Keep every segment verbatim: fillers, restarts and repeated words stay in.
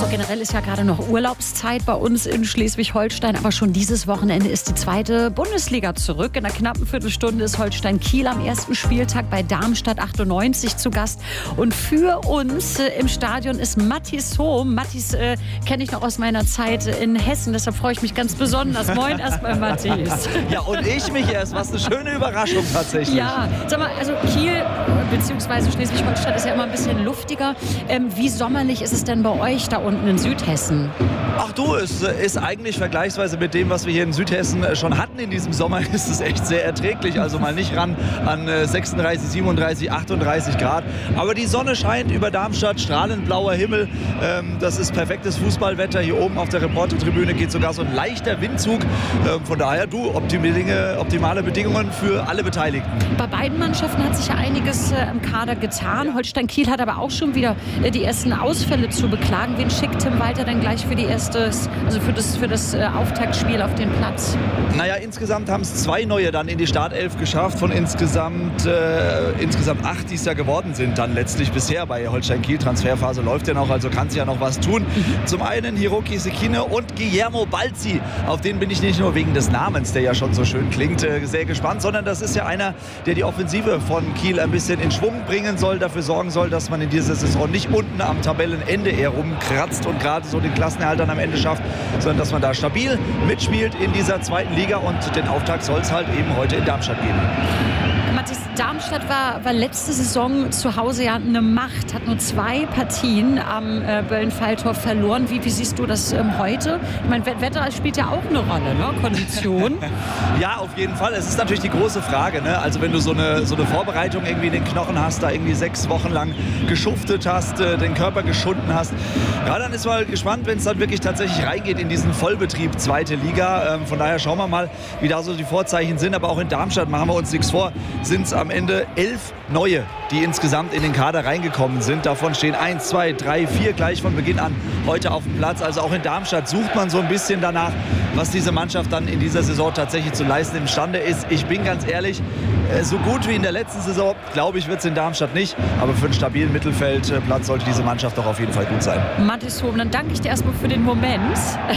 Generell ist ja gerade noch Urlaubszeit bei uns in Schleswig-Holstein, aber schon dieses Wochenende ist die zweite Bundesliga zurück. In einer knappen Viertelstunde ist Holstein Kiel am ersten Spieltag bei Darmstadt achtundneunzig zu Gast. Und für uns äh, im Stadion ist Mathis Hohm. Mathis äh, kenne ich noch aus meiner Zeit in Hessen, deshalb freue ich mich ganz besonders. Moin erstmal, Mathis. Ja, und ich mich erst. Was eine schöne Überraschung tatsächlich. Ja, sag mal, also Kiel bzw. Schleswig-Holstein ist ja immer ein bisschen luftiger. Ähm, wie sommerlich ist es denn bei euch da unten in Südhessen? Ach du, es ist eigentlich vergleichsweise mit dem, was wir hier in Südhessen schon hatten in diesem Sommer, ist es echt sehr erträglich. Also mal nicht ran an sechsunddreißig, siebenunddreißig, achtunddreißig Grad. Aber die Sonne scheint über Darmstadt, strahlend blauer Himmel. Das ist perfektes Fußballwetter. Hier oben auf der Reportertribüne geht sogar so ein leichter Windzug. Von daher, du, optimale, optimale Bedingungen für alle Beteiligten. Bei beiden Mannschaften hat sich ja einiges im Kader getan. Holstein Kiel hat aber auch schon wieder die ersten Ausfälle zu beklagen. Wen schickt Tim Walter denn gleich für die erste, also für das, für das Auftaktspiel auf den Platz? Naja, insgesamt haben es zwei neue dann in die Startelf geschafft, von insgesamt, äh, insgesamt acht, die es ja geworden sind dann letztlich bisher bei Holstein Kiel. Transferphase läuft ja noch, also kann sich ja noch was tun. Mhm. Zum einen Hiroki Sekine und Guillermo Balzi. Auf den bin ich nicht nur wegen des Namens, der ja schon so schön klingt, äh, sehr gespannt, sondern das ist ja einer, der die Offensive von Kiel ein bisschen in Schwung bringen soll, dafür sorgen soll, dass man in dieser Saison nicht unten am Tabellenende eher rumkratzt und gerade so den Klassenerhalt dann am Ende schafft, sondern dass man da stabil mitspielt in dieser zweiten Liga, und den Auftakt soll es halt eben heute in Darmstadt geben. Mathis, Darmstadt war, war letzte Saison zu Hause ja eine Macht, hat nur zwei Partien am äh, Böllenfalltor verloren. Wie, wie siehst du das ähm, heute? Ich meine, Wetter spielt ja auch eine Rolle, ne? Kondition. Ja, auf jeden Fall. Es ist natürlich die große Frage, ne? Also wenn du so eine, so eine Vorbereitung irgendwie in den Knochen hast, da irgendwie sechs Wochen lang geschuftet hast, äh, den Körper geschunden hast, ja, dann ist mal gespannt, wenn es dann wirklich tatsächlich reingeht in diesen Vollbetrieb zweite Liga. Ähm, von daher schauen wir mal, wie da so die Vorzeichen sind. Aber auch in Darmstadt, machen wir uns nichts vor, sind es am Ende elf neue, die insgesamt in den Kader reingekommen sind. Davon stehen eins, zwei, drei, vier gleich von Beginn an heute auf dem Platz. Also auch in Darmstadt sucht man so ein bisschen danach, was diese Mannschaft dann in dieser Saison tatsächlich zu leisten imstande ist. Ich bin ganz ehrlich, so gut wie in der letzten Saison, glaube ich, wird es in Darmstadt nicht. Aber für einen stabilen Mittelfeldplatz sollte diese Mannschaft doch auf jeden Fall gut sein. Mathis Hohm, dann danke ich dir erstmal für den Moment.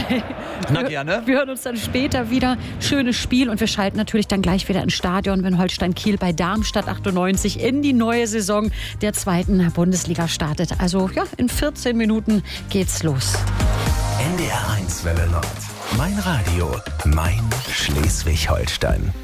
Na gerne. Wir hören uns dann später wieder. Schönes Spiel, und wir schalten natürlich dann gleich wieder ins Stadion, wenn Holstein Kiel bei Darmstadt achtundneunzig in die neue Saison der zweiten Bundesliga startet. Also ja, in vierzehn Minuten geht's los. N D R eins Welle Nord. Mein Radio, mein Schleswig-Holstein.